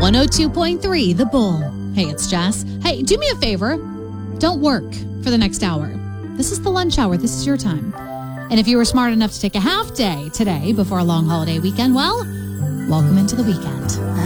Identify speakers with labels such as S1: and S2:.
S1: 102.3 The Bull. Hey, it's Jess. Hey, do me a favor. Don't work for the next hour. This is the lunch hour. This is your time. And if you were smart enough to take a half day today before a long holiday weekend, well, welcome into the weekend.